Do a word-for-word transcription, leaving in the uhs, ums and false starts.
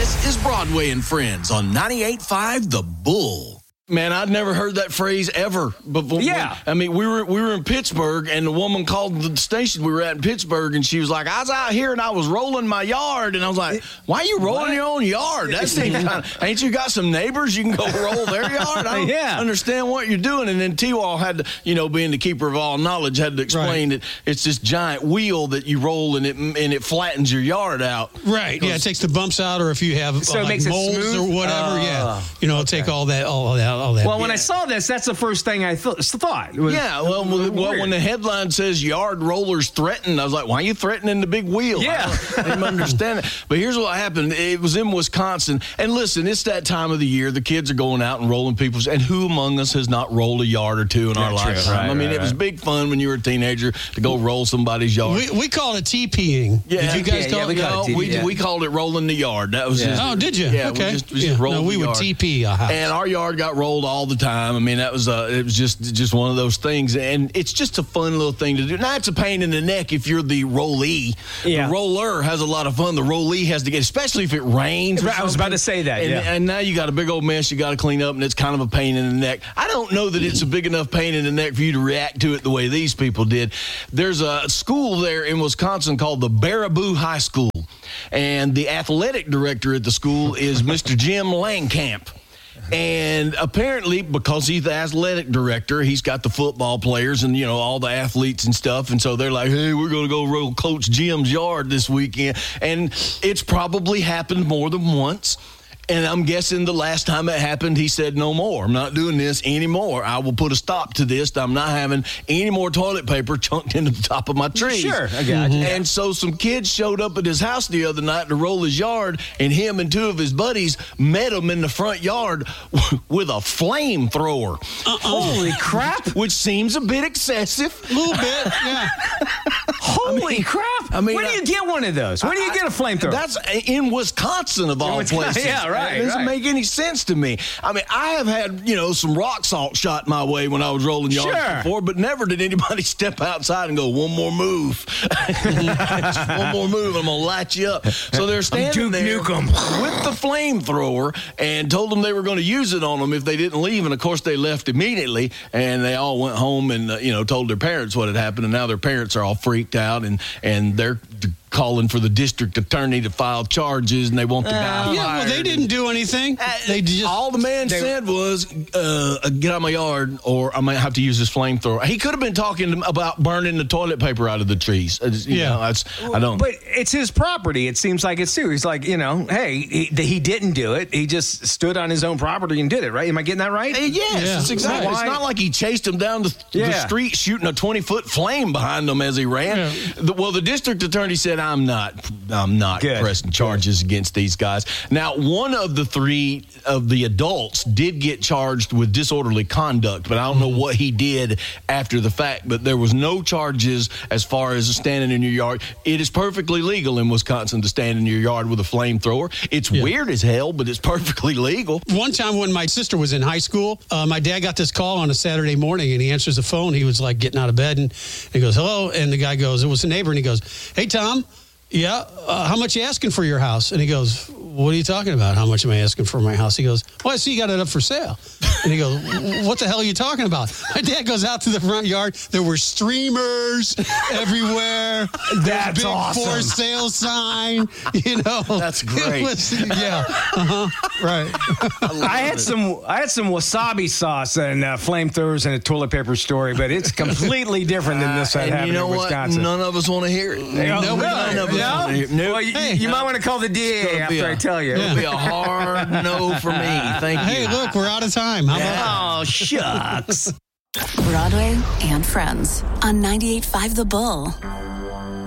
This is Broadway and Friends on ninety-eight point five The Bull. Man, I'd never heard that phrase ever before. Yeah. I mean, we were we were in Pittsburgh, and the woman called the station we were at in Pittsburgh, and she was like, I was out here, and I was rolling my yard. And I was like, why are you rolling what? your own yard? That seems kind of, ain't you got some neighbors you can go roll their yard? I don't yeah. understand what you're doing. And then T-Wall had to, you know, being the keeper of all knowledge, had to explain right. that it's this giant wheel that you roll, and it and it flattens your yard out. Right, yeah, it takes the bumps out, or if you have so uh, it makes molds it or whatever, uh, yeah. You know, okay. take all that, all that, all that. Well, when yeah. I saw this, that's the first thing I th- thought. Was, yeah, well, well, when the headline says yard rollers threatened, I was like, why are you threatening the big wheel? Yeah. I don't, I didn't understand it. But here's what happened. It was in Wisconsin. And listen, it's that time of the year. The kids are going out and rolling people's. And who among us has not rolled a yard or two in yeah, our lifetime? Right, I mean, right, it was right. big fun when you were a teenager to go roll somebody's yard. We, we called it T-P-ing. Yeah, did you guys yeah, call yeah, it? we, no, it we, yeah. we called it rolling the yard. That was yeah. just, oh, did you? Yeah, okay. we just, we yeah. just rolled no, we the would yard. T P a house. And our yard got rolled all the time. I mean, that was uh, it was just just one of those things, and it's just a fun little thing to do. Now it's a pain in the neck if you're the rollee. Yeah. The roller has a lot of fun. The rollee has to get, especially if it rains. I was about to say that. And, yeah. and now you got a big old mess you got to clean up, and it's kind of a pain in the neck. I don't know that it's a big enough pain in the neck for you to react to it the way these people did. There's a school there in Wisconsin called the Baraboo High School, and the athletic director at the school is Mister Jim Langkamp. And apparently, because he's the athletic director, he's got the football players and, you know, all the athletes and stuff. And so they're like, hey, we're going to go roll Coach Jim's yard this weekend. And it's probably happened more than once. And I'm guessing the last time it happened, he said, no more. I'm not doing this anymore. I will put a stop to this. I'm not having any more toilet paper chunked into the top of my trees. Sure, I got you. And so some kids showed up at his house the other night to roll his yard, and him and two of his buddies met him in the front yard with a flamethrower. Uh-uh. Holy crap. Which seems a bit excessive. A little bit, yeah. Holy I mean, crap. I mean, Where do you get one of those? Where do you get a flamethrower? That's in Wisconsin, of all Wisconsin, places. yeah, right. It doesn't right. make any sense to me. I mean, I have had, you know, some rock salt shot my way when I was rolling yards sure. before, but never did anybody step outside and go, one more move. Just one more move, I'm going to light you up. So they're standing Duke there Nukem. with the flamethrower and told them they were going to use it on them if they didn't leave. And, of course, they left immediately, and they all went home and, uh, you know, told their parents what had happened, and now their parents are all freaked out, and, and they're calling for the district attorney to file charges, and they want the guy uh, yeah, well, they didn't do anything. Uh, they just all the man they, said was, uh, "Get out of my yard, or I might have to use this flamethrower." He could have been talking about burning the toilet paper out of the trees. You yeah, know, that's, I don't. But it's his property. It seems like it's too. He's like, you know, hey, he, he didn't do it. He just stood on his own property and did it. Right? Am I getting that right? Uh, yes, yeah. it's exactly. Why? It's not like he chased him down the, Yeah. the street shooting a twenty-foot flame behind him as he ran. Yeah. The, well, the district attorney said, "I'm not." I'm not Good. pressing charges Good. against these guys. Now, one of the three of the adults did get charged with disorderly conduct, but I don't know what he did after the fact. But there was no charges as far as standing in your yard. It is perfectly legal in Wisconsin to stand in your yard with a flamethrower. It's yeah. weird as hell, but it's perfectly legal. One time when my sister was in high school, uh, my dad got this call on a Saturday morning, and he answers the phone. He was like getting out of bed, and he goes, hello. And the guy goes, it was a neighbor, and he goes, hey, Tom. Yeah, uh, how much you asking for your house? And he goes, what are you talking about? How much am I asking for my house? He goes, well, I see you got it up for sale. And he goes, what the hell are you talking about? My dad goes out to the front yard. There were streamers everywhere. That's big awesome. for sale sign. You know, That's great. It was, yeah, uh-huh, right. I, I had some I had some wasabi sauce and uh, flamethrowers and a toilet paper story, but it's completely different than this that and happened you know in what? Wisconsin. None of us want to hear it. No, no, none of us no? want to hear it. No. Well, you, Hey, you no. might want to call the D A gonna be after a- I tell you. It'll be a hard no for me. Thank you. Hey, look, we're out of time. How about that? Oh, shucks. Broadway and Friends on ninety-eight point five The Bull.